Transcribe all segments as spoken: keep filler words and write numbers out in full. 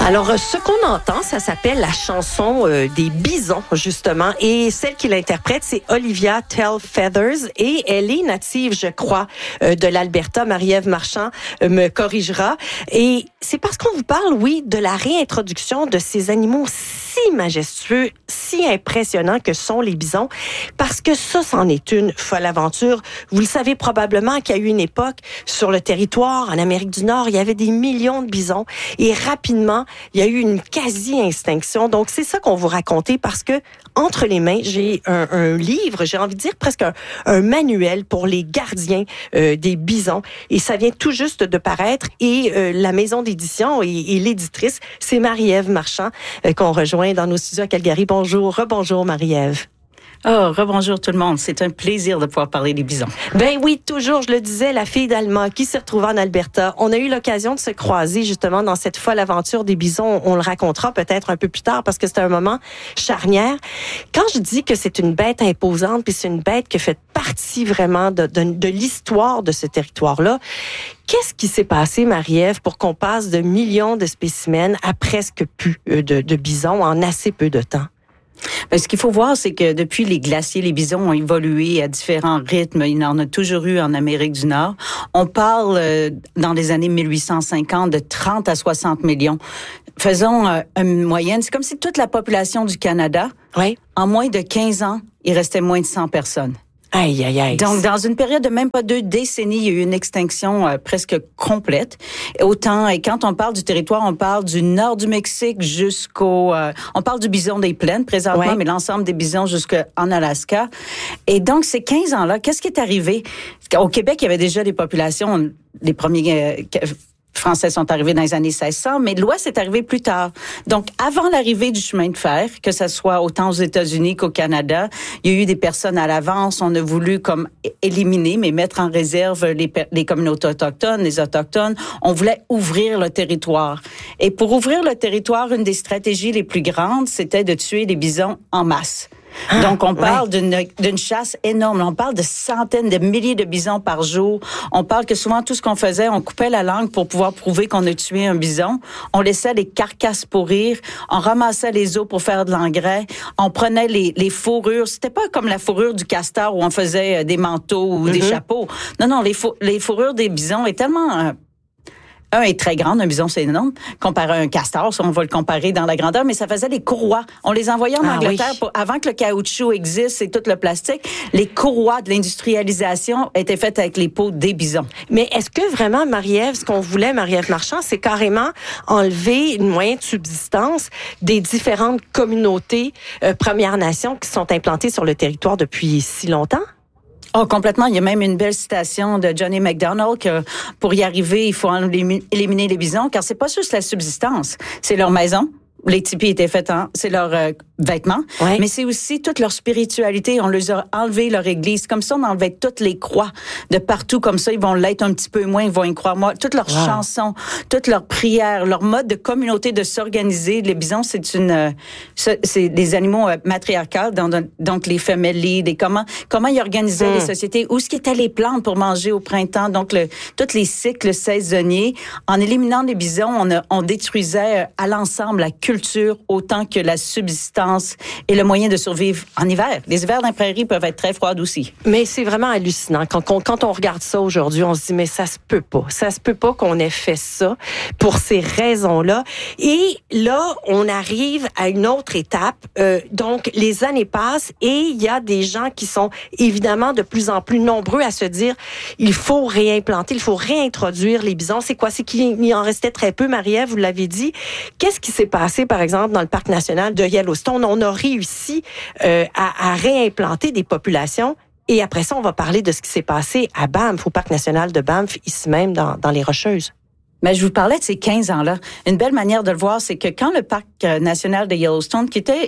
Alors, ce qu'on entend, ça s'appelle la chanson euh, des bisons, justement. Et celle qui l'interprète, c'est Olivia Tell-Feathers. Et elle est native, je crois, euh, de l'Alberta. Marie-Ève Marchand euh, me corrigera. Et c'est parce qu'on vous parle, oui, de la réintroduction de ces animaux si majestueux, si impressionnants que sont les bisons. Parce que ça, c'en est une folle aventure. Vous le savez probablement qu'il y a eu une époque sur le territoire, en Amérique du Nord, il y avait des millions de bisons. Et rapidement, il y a eu une quasi-extinction. Donc, c'est ça qu'on vous raconter parce que, entre les mains, j'ai un, un livre, j'ai envie de dire presque un, un manuel pour les gardiens euh, des bisons. Et ça vient tout juste de paraître. Et euh, la maison d'édition et, et l'éditrice, c'est Marie-Ève Marchand euh, qu'on rejoint dans nos studios à Calgary. Bonjour, rebonjour Marie-Ève. Oh, rebonjour tout le monde. C'est un plaisir de pouvoir parler des bisons. Ben oui, toujours, je le disais, la fille d'Alma qui se retrouvait en Alberta. On a eu l'occasion de se croiser justement dans cette folle aventure des bisons. On le racontera peut-être un peu plus tard parce que c'est un moment charnière. Quand je dis que c'est une bête imposante, puis c'est une bête qui fait partie vraiment de, de, de l'histoire de ce territoire-là, qu'est-ce qui s'est passé, Marie-Ève, pour qu'on passe de millions de spécimens à presque plus de, de bisons en assez peu de temps? Ben, ce qu'il faut voir, c'est que depuis les glaciers, les bisons ont évolué à différents rythmes. Il y en a toujours eu en Amérique du Nord. On parle, euh, dans les années mille huit cent cinquante, de trente à soixante millions. Faisons euh, une moyenne. C'est comme si toute la population du Canada, oui, en moins de quinze ans, il restait moins de cent personnes. Aïe, aïe, aïe. Donc, dans une période de même pas deux décennies, il y a eu une extinction euh, presque complète. Autant, et quand on parle du territoire, on parle du nord du Mexique jusqu'au... Euh, on parle du bison des plaines présentement, ouais, mais l'ensemble des bisons jusqu'en Alaska. Et donc, ces quinze ans-là, qu'est-ce qui est arrivé? Au Québec, il y avait déjà des populations, les premiers... Euh, Français sont arrivés dans les années seize cents, mais l'Ouest est arrivé plus tard. Donc, avant l'arrivée du chemin de fer, que ce soit autant aux États-Unis qu'au Canada, il y a eu des personnes à l'avance. On a voulu comme éliminer, mais mettre en réserve les, les communautés autochtones, les autochtones. On voulait ouvrir le territoire. Et pour ouvrir le territoire, une des stratégies les plus grandes, c'était de tuer les bisons en masse. Ah, donc, on parle ouais. d'une, d'une chasse énorme. On parle de centaines de milliers de bisons par jour. On parle que souvent, tout ce qu'on faisait, on coupait la langue pour pouvoir prouver qu'on a tué un bison. On laissait les carcasses pourrir. On ramassait les os pour faire de l'engrais. On prenait les, les fourrures. C'était pas comme la fourrure du castor où on faisait des manteaux ou mm-hmm. des chapeaux. Non, non, les, fou- les fourrures des bisons est tellement... Euh, Un est très grand, un bison c'est énorme, comparé à un castor, ça on va le comparer dans la grandeur, mais ça faisait des courroies. On les envoyait en ah, Angleterre oui. pour, avant que le caoutchouc existe et tout le plastique. Les courroies de l'industrialisation étaient faites avec les peaux des bisons. Mais est-ce que vraiment, Marie-Ève, ce qu'on voulait, Marie-Ève Marchand, c'est carrément enlever une moyen de subsistance des différentes communautés euh, Premières Nations qui sont implantées sur le territoire depuis si longtemps? Oh, complètement. Il y a même une belle citation de Johnny MacDonald que pour y arriver, il faut éliminer les bisons, car c'est pas juste la subsistance, c'est leur maison. Les tipis étaient faits en, c'est leurs euh, vêtements, ouais. mais c'est aussi toute leur spiritualité. On leur a enlevé leur église. Comme ça, on enlevait toutes les croix de partout. Comme ça, ils vont l'être un petit peu moins, ils vont y croire moins. Toutes leurs wow. chansons, toutes leurs prières, leur mode de communauté de s'organiser. Les bisons, c'est une, euh, c'est des animaux euh, matriarcaux, donc, donc les familles, des comment, comment ils organisaient mm. les sociétés, où est-ce qu'ils étaient les plantes pour manger au printemps. Donc, le, tous les cycles saisonniers. En éliminant les bisons, on, a, on détruisait euh, à l'ensemble la culture culture autant que la subsistance et le moyen de survivre en hiver. Les hivers dans les prairies peuvent être très froides aussi. Mais c'est vraiment hallucinant. Quand, quand, quand on regarde ça aujourd'hui, on se dit, mais ça se peut pas. Ça se peut pas qu'on ait fait ça pour ces raisons-là. Et là, on arrive à une autre étape. Euh, donc, les années passent et il y a des gens qui sont évidemment de plus en plus nombreux à se dire, il faut réimplanter, il faut réintroduire les bisons. C'est quoi? C'est qu'il en restait très peu, Marie-Ève, vous l'avez dit. Qu'est-ce qui s'est passé, par exemple, dans le parc national de Yellowstone? On a réussi euh, à, à réimplanter des populations. Et après ça, on va parler de ce qui s'est passé à Banff, au parc national de Banff, ici même, dans, dans les Rocheuses. Mais je vous parlais de ces quinze ans-là. Une belle manière de le voir, c'est que quand le parc national de Yellowstone, qui était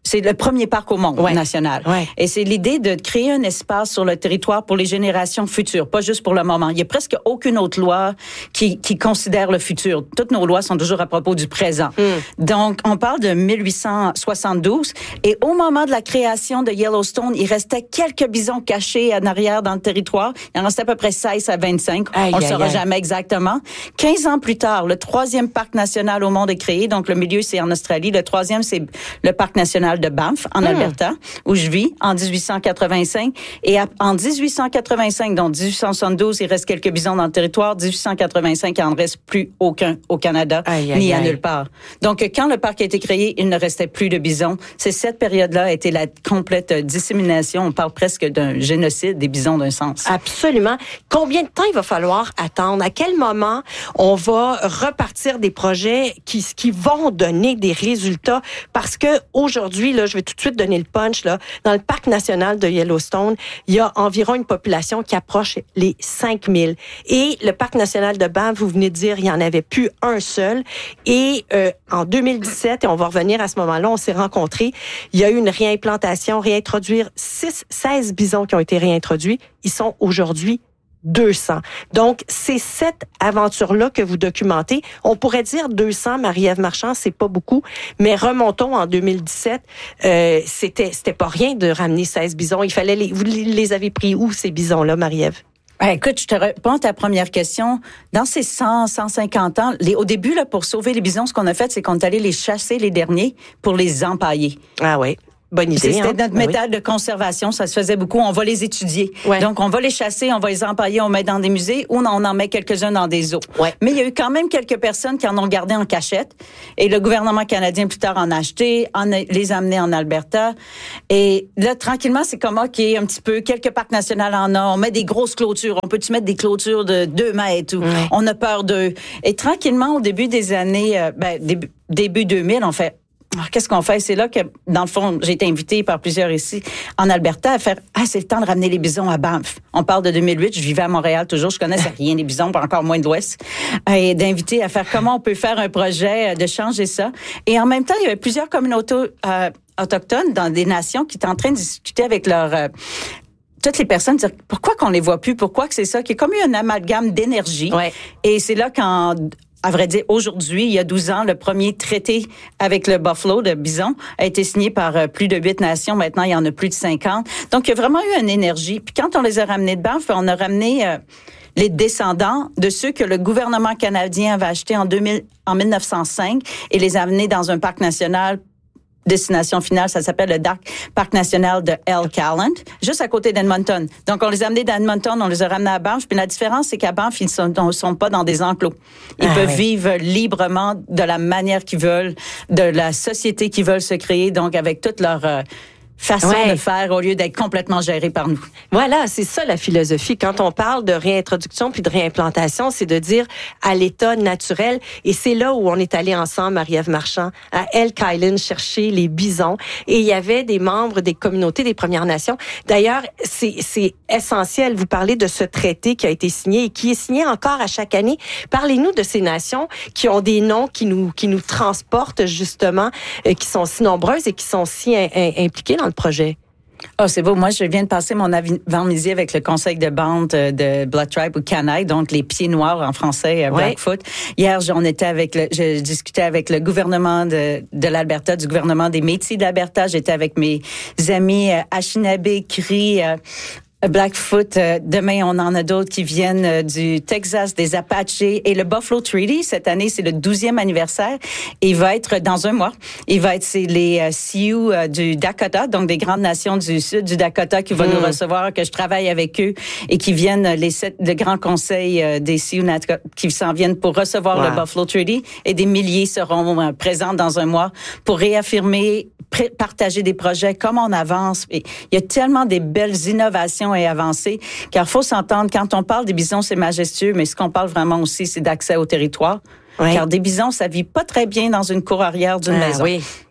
c'est le premier parc au monde ouais. national. Ouais. Et c'est l'idée de créer un espace sur le territoire pour les générations futures, pas juste pour le moment. Il y a presque aucune autre loi qui, qui considère le futur. Toutes nos lois sont toujours à propos du présent. Mm. Donc, on parle de mille huit cent soixante-douze. Et au moment de la création de Yellowstone, il restait quelques bisons cachés en arrière dans le territoire. Il en restait à peu près seize à vingt-cinq. Aïe, on ne le saura aïe. jamais exactement. quinze ans plus tard, le troisième parc national au monde est créé. Donc, le milieu, c'est en Australie. Le troisième, c'est le parc national de Banff, en mmh. Alberta, où je vis, en dix-huit cent quatre-vingt-cinq. Et à, en dix-huit cent quatre-vingt-cinq, donc dix-huit cent soixante-douze, il reste quelques bisons dans le territoire. dix-huit cent quatre-vingt-cinq, il n'en reste plus aucun au Canada, aïe, ni aïe, à aïe. nulle part. Donc, quand le parc a été créé, il ne restait plus de bisons. C'est cette période-là a été la complète dissémination. On parle presque d'un génocide des bisons d'un sens. Absolument. Combien de temps il va falloir attendre? À quel moment on va repartir des projets qui, qui vont donner des résultats? Parce que aujourd'hui, là, je vais tout de suite donner le punch, là. Dans le parc national de Yellowstone, il y a environ une population qui approche les cinq mille. Et le parc national de Banff, vous venez de dire, il n'y en avait plus un seul. Et euh, en deux mille dix-sept, et on va revenir à ce moment-là, on s'est rencontrés, il y a eu une réimplantation, réintroduire six, seize bisons qui ont été réintroduits. Ils sont aujourd'hui deux cents. Donc, c'est cette aventure-là que vous documentez. On pourrait dire deux cents, Marie-Ève Marchand, c'est pas beaucoup, mais remontons en deux mille dix-sept, euh, c'était c'était pas rien de ramener seize bisons. Il fallait les, vous les avez pris où, ces bisons-là, Marie-Ève? Ben, écoute, je te réponds à ta première question. Dans ces cent, cent cinquante ans, les, au début, là, pour sauver les bisons, ce qu'on a fait, c'est qu'on est allé les chasser les derniers pour les empailler. Ah oui. Bonne idée. C'était hein? notre ben méthode oui. de conservation, ça se faisait beaucoup. On va les étudier. Ouais. Donc, on va les chasser, on va les empailler, on met dans des musées ou on en met quelques-uns dans des zoos. Ouais. Mais il y a eu quand même quelques personnes qui en ont gardé en cachette. Et le gouvernement canadien, plus tard, en a acheté, en a, les a amenés en Alberta. Et là, tranquillement, c'est comme, OK, un petit peu, quelques parcs nationaux en ont. On met des grosses clôtures. On peut-tu mettre des clôtures de deux mètres? Ou ouais. On a peur d'eux. Et tranquillement, au début des années, euh, ben, début, début deux mille, on fait... Alors, qu'est-ce qu'on fait? C'est là que, dans le fond, j'ai été invitée par plusieurs ici en Alberta à faire « Ah, c'est le temps de ramener les bisons à Banff. » On parle de deux mille huit, je vivais à Montréal toujours, je connaissais rien des bisons, pas encore moins de l'Ouest. Et d'inviter à faire comment on peut faire un projet, de changer ça. Et en même temps, il y avait plusieurs communautés euh, autochtones dans des nations qui étaient en train de discuter avec leurs... Euh, toutes les personnes dire pourquoi qu'on les voit plus, pourquoi que c'est ça, qui est comme eu un amalgame d'énergie. Ouais. Et c'est là qu'en... À vrai dire, aujourd'hui, il y a douze ans, le premier traité avec le buffalo de bison a été signé par euh, plus de huit nations. Maintenant, il y en a plus de cinquante. Donc, il y a vraiment eu une énergie. Puis quand on les a ramenés de Banff, on a ramené euh, les descendants de ceux que le gouvernement canadien avait achetés en, deux mille, en mille neuf cent cinq et les a amenés dans un parc national. Destination finale, ça s'appelle le Dark Parc national de Elk Island, juste à côté d'Edmonton. Donc, on les a amenés d'Edmonton, on les a ramenés à Banff. Puis la différence, c'est qu'à Banff, ils ne sont pas dans des enclos. Ils ah, peuvent oui. vivre librement de la manière qu'ils veulent, de la société qu'ils veulent se créer, donc avec toute leur... Euh, façon ouais. de faire au lieu d'être complètement géré par nous. Voilà, c'est ça la philosophie. Quand on parle de réintroduction puis de réimplantation, c'est de dire à l'état naturel. Et c'est là où on est allé ensemble, Marie-Ève Marchand, à Elk Island chercher les bisons. Et il y avait des membres des communautés des Premières Nations. D'ailleurs, c'est, c'est essentiel. Vous parlez de ce traité qui a été signé et qui est signé encore à chaque année. Parlez-nous de ces nations qui ont des noms qui nous qui nous transportent justement, euh, qui sont si nombreuses et qui sont si in, in, impliquées dans le projet. Oh, c'est beau. Moi, je viens de passer mon avant-midi avec le conseil de bande de Blood Tribe ou Canaille, donc les pieds noirs en français, Blackfoot. Ouais. Hier, on était avec le, je discutais avec le gouvernement de, de l'Alberta, du gouvernement des Métis de l'Alberta. J'étais avec mes amis euh, Anishinaabe, Cri, euh, Blackfoot, euh, demain on en a d'autres qui viennent euh, du Texas, des Apaches et le Buffalo Treaty. Cette année, c'est le douzième anniversaire. Et il va être dans un mois. Il va être c'est les euh, Sioux euh, du Dakota, donc des grandes nations du sud du Dakota qui vont mmh. nous recevoir, que je travaille avec eux et qui viennent les sept, le grand conseil euh, des Sioux qui s'en viennent pour recevoir wow. le Buffalo Treaty et des milliers seront euh, présents dans un mois pour réaffirmer, pré- partager des projets, comment on avance. Et il y a tellement des belles innovations et avancé, car faut s'entendre, quand on parle des bisons, c'est majestueux, mais ce qu'on parle vraiment aussi, c'est d'accès au territoire. Oui. Car des bisons, ça vit pas très bien dans une cour arrière d'une ah, maison. Oui.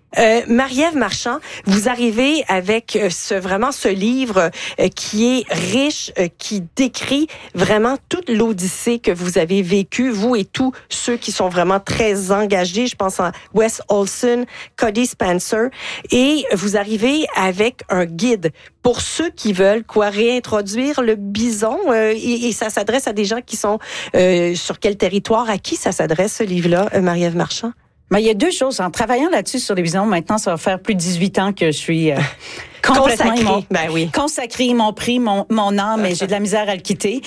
Euh, Marie-Ève Marchand, vous arrivez avec euh, ce vraiment ce livre euh, qui est riche, euh, qui décrit vraiment toute l'odyssée que vous avez vécue, vous et tous ceux qui sont vraiment très engagés. Je pense à Wes Olson, Cody Spencer, et vous arrivez avec un guide pour ceux qui veulent quoi réintroduire le bison. Euh, et, et ça s'adresse à des gens qui sont euh, sur quel territoire? À qui ça s'adresse ce livre-là, euh, Marie-Ève Marchand? Ben, il y a deux choses. En travaillant là-dessus sur les bisons, maintenant, ça va faire plus de dix-huit ans que je suis euh, complètement consacré. Mon, ben oui. consacré, ils m'ont pris mon, mon âme, mais j'ai de la misère à le quitter.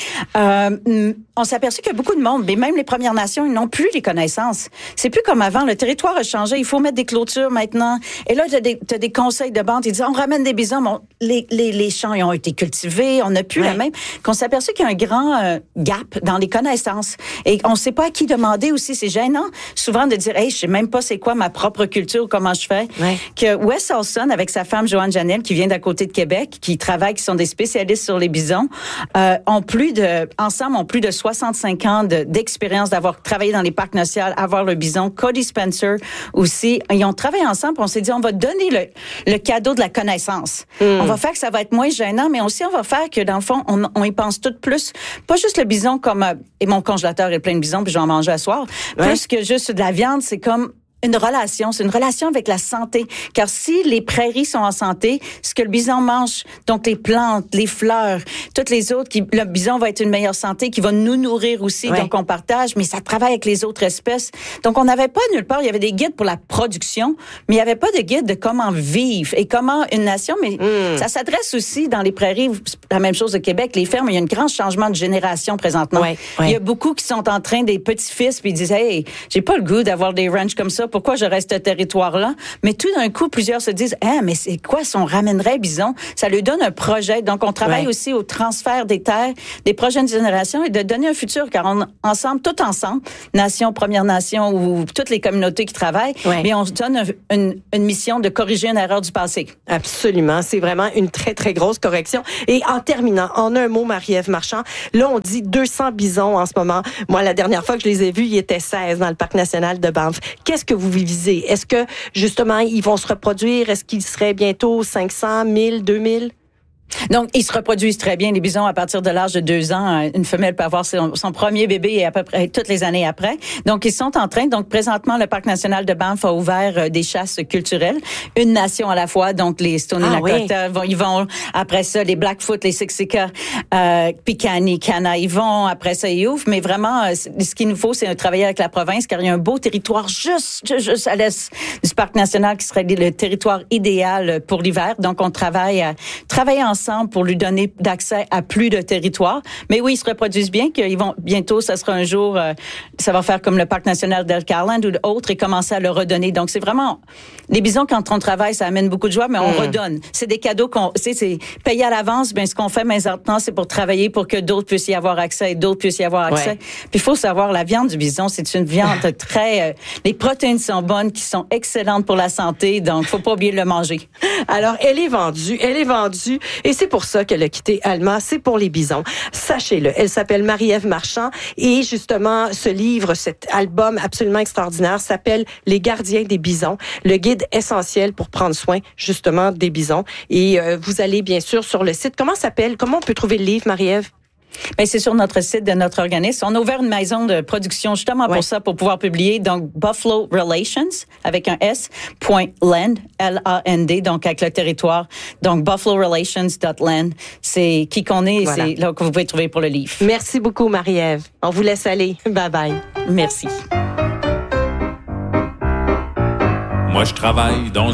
Euh, on s'est aperçu que beaucoup de monde, mais même les Premières Nations, ils n'ont plus les connaissances. C'est plus comme avant. Le territoire a changé. Il faut mettre des clôtures maintenant. Et là, tu as des, t'as des conseils de bande. Ils disent, on ramène des bisons. Bon, les, les, les champs, ils ont été cultivés. On n'a plus ouais. la même. Qu'on s'est aperçu qu'il y a un grand euh, gap dans les connaissances. Et on ne sait pas à qui demander aussi. C'est gênant, souvent, de dire, hey, je sais même pas c'est quoi ma propre culture, comment je fais. Ouais. Que Wes Olson, avec sa femme Joanne Janel, qui vient d'à côté de Québec, qui travaille, qui sont des spécialistes sur les bisons, euh, ont plus de, ensemble, ont plus de soixante-cinq ans de, d'expérience d'avoir travaillé dans les parcs nationaux, avoir le bison. Cody Spencer aussi. Ils ont travaillé ensemble, on s'est dit, on va donner le, le cadeau de la connaissance. Mm. On va faire que ça va être moins gênant, mais aussi on va faire que, dans le fond, on, on y pense tout plus. Pas juste le bison comme, euh, et mon congélateur est plein de bisons, puis je vais en manger à soir. Ouais. Plus que juste de la viande, c'est comme une relation, c'est une relation avec la santé. Car si les prairies sont en santé, ce que le bison mange, donc les plantes, les fleurs, toutes les autres, qui, le bison va être une meilleure santé, qui va nous nourrir aussi, ouais. donc on partage, mais ça travaille avec les autres espèces. Donc on n'avait pas nulle part, il y avait des guides pour la production, mais il n'y avait pas de guide de comment vivre et comment une nation, mais mm. ça s'adresse aussi dans les prairies, la même chose au Québec, les fermes, il y a un grand changement de génération présentement. Ouais, ouais. Il y a beaucoup qui sont en train, des petits-fils, puis ils disent, hey, j'ai pas le goût d'avoir des ranchs comme ça, pourquoi je reste à ce territoire-là? Mais tout d'un coup, plusieurs se disent, ah, mais c'est quoi si on ramènerait bison? Ça lui donne un projet. Donc, on travaille ouais. aussi au transfert des terres des prochaines générations et de donner un futur, car on, ensemble, tout ensemble, Nation, Première Nation ou toutes les communautés qui travaillent, ouais. mais on se donne un, une, une mission de corriger une erreur du passé. Absolument. C'est vraiment une très, très grosse correction. Et en terminant, en un mot, Marie-Ève Marchand, là, on dit deux cents bisons en ce moment. Moi, la dernière fois que je les ai vus, il y était seize dans le parc national de Banff. Qu'est-ce que vous visez? Est-ce que, justement, ils vont se reproduire? Est-ce qu'ils seraient bientôt cinq cents, mille, deux mille? Donc, ils se reproduisent très bien. Les bisons, à partir de l'âge de deux ans, une femelle peut avoir son, son premier bébé et à peu près toutes les années après. Donc, ils sont en train. Donc, présentement, le Parc national de Banff a ouvert euh, des chasses culturelles. Une nation à la fois. Donc, les Stoney ah, Nakoda, oui. vont, ils vont, après ça, les Blackfoot, les Siksika, euh, Piikani, Kainai, ils vont, après ça, ils ouvrent. Mais vraiment, euh, ce qu'il nous faut, c'est travailler avec la province, car il y a un beau territoire juste, juste, juste à l'est du Parc national qui serait le territoire idéal pour l'hiver. Donc, on travaille à travailler ensemble pour lui donner d'accès à plus de territoires. Mais oui, ils se reproduisent bien, qu'ils vont bientôt, ça sera un jour, euh, ça va faire comme le Parc national d'Elk-Island ou d'autres et commencer à le redonner. Donc, c'est vraiment, les bisons, quand on travaille, ça amène beaucoup de joie, mais on mmh. redonne. C'est des cadeaux qu'on, c'est, c'est payé à l'avance, bien, ce qu'on fait maintenant, c'est pour travailler pour que d'autres puissent y avoir accès et d'autres puissent y avoir accès. Ouais. Puis, il faut savoir, la viande du bison, c'est une viande très, euh, les protéines sont bonnes, qui sont excellentes pour la santé, donc, faut pas oublier de le manger. Alors, elle est vendue, elle est vendue, et c'est pour ça qu'elle a quitté Alma, c'est pour les bisons. Sachez-le, elle s'appelle Marie-Ève Marchand, et justement, ce livre, cet album absolument extraordinaire s'appelle Les gardiens des bisons, le guide essentiel pour prendre soin, justement, des bisons. Et euh, vous allez, bien sûr, sur le site. Comment s'appelle? Comment on peut trouver le livre, Marie-Ève? Ben, c'est sur notre site de notre organisme. On a ouvert une maison de production justement pour ouais. ça, pour pouvoir publier. Donc, Buffalo Relations, avec un S, point land, L A N D, donc avec le territoire. Donc, buffalo relations dot land. C'est qui qu'on est, voilà. C'est là que vous pouvez trouver pour le livre. Merci beaucoup, Marie-Ève. On vous laisse aller. Bye bye. Merci. Moi, je travaille dans